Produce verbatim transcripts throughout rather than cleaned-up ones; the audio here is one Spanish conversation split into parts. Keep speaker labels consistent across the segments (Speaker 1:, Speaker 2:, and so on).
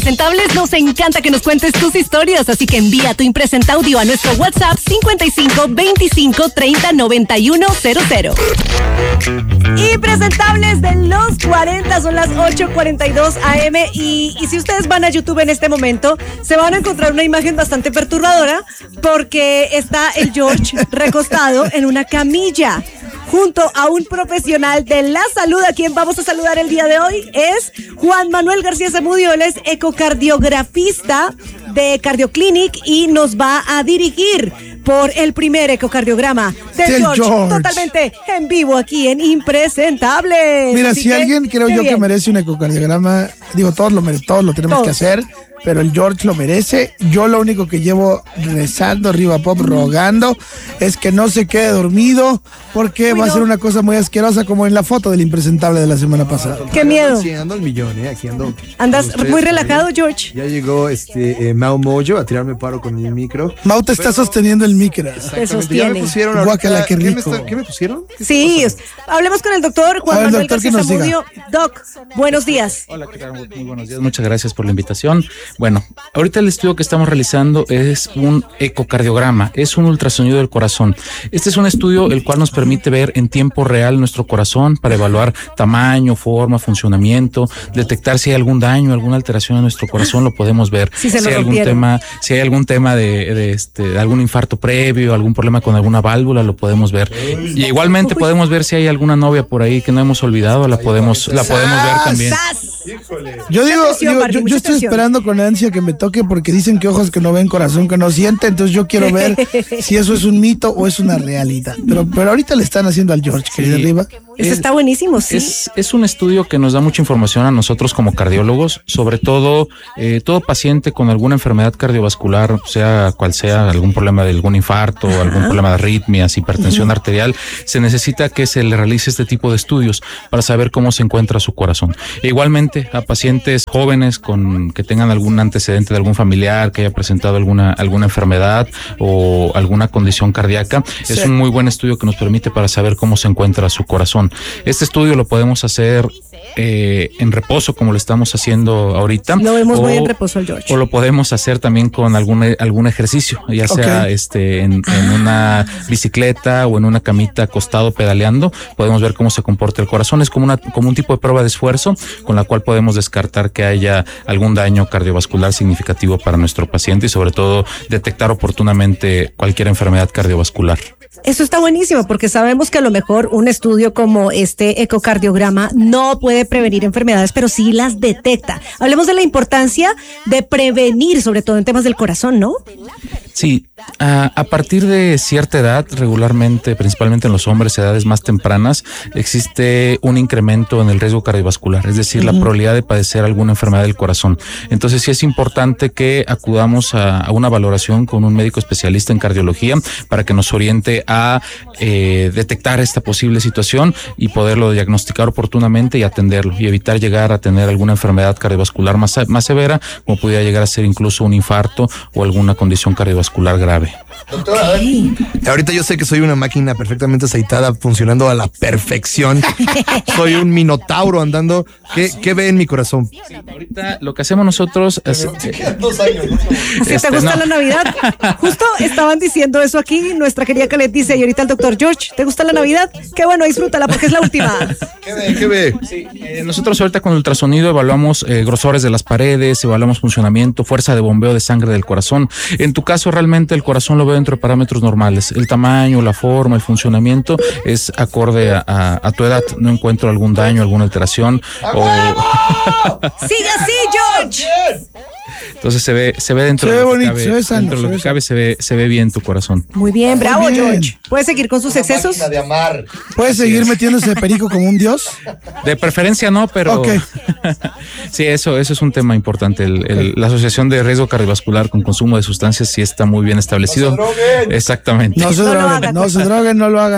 Speaker 1: Presentables, nos encanta que nos cuentes tus historias, así que envía tu impresenta audio a nuestro WhatsApp cincuenta y cinco veinticinco treinta noventa y uno cero cero. Y presentables de los cuarenta, son las ocho cuarenta y dos a eme y, y si ustedes van a YouTube en este momento, se van a encontrar una imagen bastante perturbadora porque está el George recostado en una camilla junto a un profesional de la salud. A quien vamos a saludar el día de hoy es Juan Manuel García Zamudio. Él es ecocardiografista de Cardioclinic y nos va a dirigir por el primer ecocardiograma de George, George, totalmente en vivo aquí en Impresentables.
Speaker 2: Mira, Así si que, alguien creo yo bien. que merece un ecocardiograma, digo, todos lo, todos lo tenemos todos. que hacer, pero el George lo merece. Yo lo único que llevo rezando, arriba pop, rogando, es que no se quede dormido, porque Uy, va no. a ser una cosa muy asquerosa, como en la foto del Impresentable de la semana pasada.
Speaker 1: ¡Qué miedo!
Speaker 3: Sí, ando al millón, ¿eh? Aquí ando.
Speaker 1: ¿Andas muy relajado, George?
Speaker 3: Ya llegó este eh, Mau Moyo a tirarme paro con el micro.
Speaker 2: Mau te pero... está sosteniendo el micro.
Speaker 1: Te sostiene.
Speaker 3: Ya me pusieron
Speaker 2: Guácala, qué rico.
Speaker 3: ¿Qué me, está, ¿Qué me pusieron? ¿Qué
Speaker 1: sí, hablemos con el doctor Juan ver, Manuel doctor García Zamudio. Doc, buenos días.
Speaker 4: Hola, ¿qué tal? Muy buenos días. Muchas gracias por la invitación. Bueno, ahorita el estudio que estamos realizando es un ecocardiograma, es un ultrasonido del corazón. Este es un estudio el cual nos permite ver en tiempo real nuestro corazón para evaluar tamaño, forma, funcionamiento, detectar si hay algún daño, alguna alteración en nuestro corazón, lo podemos ver.
Speaker 1: Si,
Speaker 4: si hay algún tema, si hay algún tema de, de este, de algún infarto previo, algún problema con alguna válvula, lo podemos ver. Y igualmente podemos ver si hay alguna novia por ahí que no hemos olvidado, la podemos, la podemos ver también.
Speaker 2: Yo digo, digo yo, yo estoy esperando con ansia que me toque, porque dicen que ojos que no ven, corazón que no siente, entonces yo quiero ver si eso es un mito o es una realidad. Pero, pero ahorita le están haciendo al George, querida sí. Riva.
Speaker 1: Eso está buenísimo, sí.
Speaker 4: Es, es un estudio que nos da mucha información a nosotros como cardiólogos, sobre todo eh, todo paciente con alguna enfermedad cardiovascular, sea cual sea, algún problema de algún infarto, Ajá. algún problema de arritmias, hipertensión uh-huh. arterial, se necesita que se le realice este tipo de estudios para saber cómo se encuentra su corazón. E igualmente a pacientes jóvenes con que tengan algún antecedente de algún familiar que haya presentado alguna alguna enfermedad o alguna condición cardíaca, sí. es un muy buen estudio que nos permite para saber cómo se encuentra su corazón. Este estudio lo podemos hacer eh, en reposo, como lo estamos haciendo ahorita.
Speaker 1: Lo vemos o, muy en reposo al George.
Speaker 4: O lo podemos hacer también con algún, algún ejercicio, ya sea okay. este en, en una bicicleta o en una camita acostado pedaleando. Podemos ver cómo se comporta el corazón. Es como, una, como un tipo de prueba de esfuerzo con la cual podemos descartar que haya algún daño cardiovascular significativo para nuestro paciente y sobre todo detectar oportunamente cualquier enfermedad cardiovascular.
Speaker 1: Eso está buenísimo, porque sabemos que a lo mejor un estudio como este ecocardiograma no puede prevenir enfermedades, pero sí las detecta. Hablemos de la importancia de prevenir, sobre todo en temas del corazón, ¿no?
Speaker 4: Sí, a, a partir de cierta edad, regularmente, principalmente en los hombres, edades más tempranas, existe un incremento en el riesgo cardiovascular, es decir, uh-huh. la probabilidad de padecer alguna enfermedad del corazón. Entonces sí es importante que acudamos a, a una valoración con un médico especialista en cardiología para que nos oriente a eh, detectar esta posible situación y poderlo diagnosticar oportunamente y atenderlo y evitar llegar a tener alguna enfermedad cardiovascular más, más severa, como pudiera llegar a ser incluso un infarto o alguna condición cardiovascular grave.
Speaker 3: Doctora, okay. ahorita yo sé que soy una máquina perfectamente aceitada, funcionando a la perfección. Soy un minotauro andando. ¿Qué, ¿Sí? ¿Qué ve en mi corazón?
Speaker 4: Sí, ahorita lo que hacemos nosotros es...
Speaker 3: Te quedan dos años, ¿no?
Speaker 1: Si este, te gusta no. la Navidad, justo estaban diciendo eso aquí, nuestra querida Calet dice, y ahorita el doctor George, ¿te gusta la Navidad? Qué bueno, disfrútala porque es la última.
Speaker 3: ¿Qué ve? ¿Qué ve?
Speaker 4: Sí, eh, nosotros ahorita con el ultrasonido evaluamos eh, grosores de las paredes, evaluamos funcionamiento, fuerza de bombeo de sangre del corazón. En tu caso, realmente el corazón lo veo dentro de parámetros normales. El tamaño, la forma, el funcionamiento es acorde a, a, a tu edad. No encuentro algún daño, alguna alteración. O...
Speaker 1: ¡Sigue así, George!
Speaker 4: Entonces se ve, se ve dentro
Speaker 2: se
Speaker 4: de
Speaker 2: ve
Speaker 4: lo que
Speaker 2: bonito,
Speaker 4: cabe,
Speaker 2: se ve sano,
Speaker 4: dentro de lo
Speaker 2: se
Speaker 4: que
Speaker 2: ve
Speaker 4: cabe se ve, se ve bien tu corazón.
Speaker 1: Muy bien, bravo,
Speaker 2: Muy bien.
Speaker 1: George. ¿Puede seguir con sus
Speaker 3: Una
Speaker 1: excesos?
Speaker 3: máquina de amar.
Speaker 2: ¿Puedes seguir metiéndose perico como un dios?
Speaker 4: De preferencia no, pero
Speaker 2: okay.
Speaker 4: sí, eso, eso es un tema importante. El, el,
Speaker 2: okay.
Speaker 4: La asociación de riesgo cardiovascular con consumo de sustancias sí está muy bien establecido.
Speaker 3: No se droguen.
Speaker 4: Exactamente.
Speaker 2: No se
Speaker 1: No lo
Speaker 2: droguen,
Speaker 1: hagan,
Speaker 2: no
Speaker 1: por
Speaker 2: se
Speaker 1: favor.
Speaker 2: droguen, no lo hagan.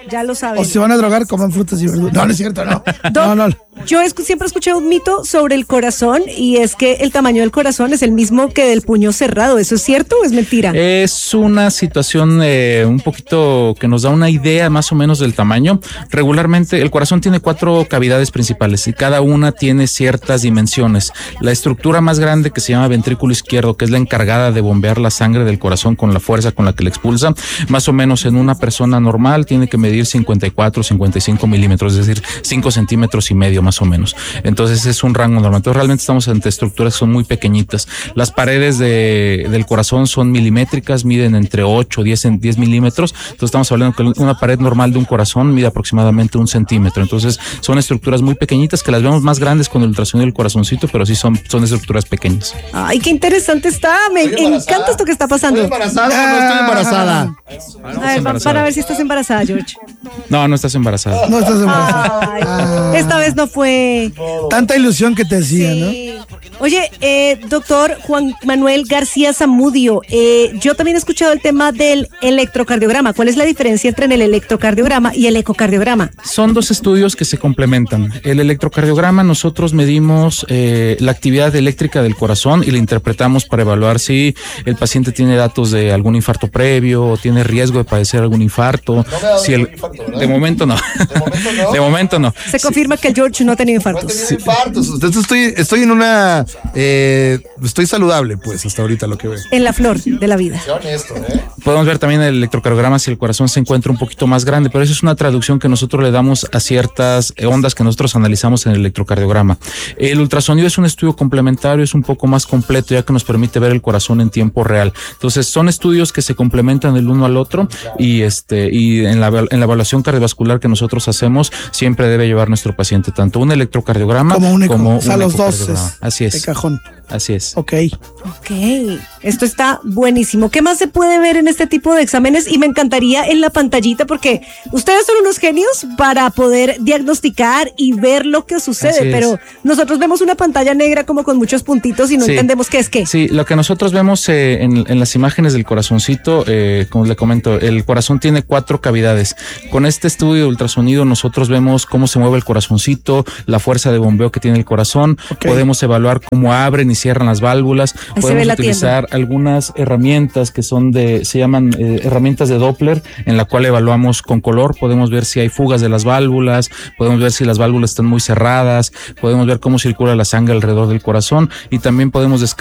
Speaker 1: ya lo saben.
Speaker 2: O si van a drogar, coman frutas y verduras. No, no es cierto, no.
Speaker 1: Doc,
Speaker 2: no, no.
Speaker 1: Yo escu- siempre he escuchado un mito sobre el corazón y es que el tamaño del corazón es el mismo que del puño cerrado. ¿Eso es cierto o es mentira?
Speaker 4: Es una situación eh, un poquito que nos da una idea más o menos del tamaño. Regularmente el corazón tiene cuatro cavidades principales y cada una tiene ciertas dimensiones. La estructura más grande, que se llama ventrículo izquierdo, que es la encargada de bombear la sangre del corazón con la fuerza con la que le expulsa, más o menos en una persona normal tiene que medir cincuenta y cuatro, cincuenta y cinco milímetros, es decir, cinco centímetros y medio más o menos. Entonces es un rango normal. Entonces realmente estamos ante estructuras que son muy pequeñitas. Las paredes de, del corazón son milimétricas, miden entre ocho, diez, diez milímetros. Entonces estamos hablando que una pared normal de un corazón mide aproximadamente un centímetro. Entonces son estructuras muy pequeñitas que las vemos más grandes con el ultrasonido del corazoncito, pero sí son, son estructuras pequeñas.
Speaker 1: Ay, qué interesante está. Me encanta esto que está pasando.
Speaker 3: ¿Estoy embarazada o no estoy embarazada?
Speaker 1: A ver, va- para ver si estás embarazada, George.
Speaker 4: No, no estás embarazada.
Speaker 2: No estás embarazada.
Speaker 1: Ay,
Speaker 2: Ah.
Speaker 1: esta vez no fue.
Speaker 2: Tanta ilusión que te hacía, ¿no?
Speaker 1: Sí. Oye, eh, doctor Juan Manuel García Zamudio, eh, yo también he escuchado el tema del electrocardiograma. ¿Cuál es la diferencia entre el electrocardiograma y el ecocardiograma?
Speaker 4: Son dos estudios que se complementan. El electrocardiograma, nosotros medimos eh, la actividad eléctrica del corazón y la interpretamos para evaluar si el paciente tiene datos de algún infarto previo o tiene riesgo de padecer algún infarto. Si el, de momento no. De momento no. De momento no.
Speaker 1: Se confirma que el George no ha tenido infartos.
Speaker 3: Sí. Infartos. Entonces estoy, estoy en una... Eh, estoy saludable, pues, hasta ahorita lo que veo.
Speaker 1: En la flor de la vida.
Speaker 3: Honesto, ¿eh?
Speaker 4: Podemos ver también el electrocardiograma si el corazón se encuentra un poquito más grande, pero eso es una traducción que nosotros le damos a ciertas ondas que nosotros analizamos en el electrocardiograma. El ultrasonido es un estudio complementario, es un poco más completo, ya que nos permite ver el corazón en tiempo real. Entonces son estudios que se complementan el uno al otro y este y en la, en la evaluación cardiovascular que nosotros hacemos siempre debe llevar nuestro paciente tanto un electrocardiograma
Speaker 2: Como un eco.
Speaker 4: como
Speaker 2: O sea,
Speaker 4: un
Speaker 2: los dos
Speaker 4: ecocardiograma.
Speaker 2: es
Speaker 4: Así
Speaker 2: de
Speaker 4: es.
Speaker 2: cajón.
Speaker 4: Así es.
Speaker 2: Ok.
Speaker 1: Ok, esto está buenísimo. ¿Qué más se puede ver en este tipo de exámenes? Y me encantaría en la pantallita porque ustedes son unos genios para poder diagnosticar y ver lo que sucede,
Speaker 4: Así es.
Speaker 1: pero nosotros vemos una pantalla negra como con muchos puntitos y no
Speaker 4: Sí.
Speaker 1: entendemos qué es qué.
Speaker 4: Sí, lo que nosotros vemos eh, en, en las imágenes del corazoncito, eh, como le comento, el corazón tiene cuatro cavidades. Con este estudio de ultrasonido nosotros vemos cómo se mueve el corazoncito, la fuerza de bombeo que tiene el corazón,
Speaker 2: Ok.
Speaker 4: podemos evaluar cómo abren y cierran las válvulas,
Speaker 1: Ahí se ve
Speaker 4: podemos
Speaker 1: latiendo.
Speaker 4: utilizar algunas herramientas que son de, se llaman eh, herramientas de Doppler, en la cual evaluamos con color, podemos ver si hay fugas de las válvulas, podemos ver si las válvulas están muy cerradas, podemos ver cómo circula la sangre alrededor del corazón y también podemos descartar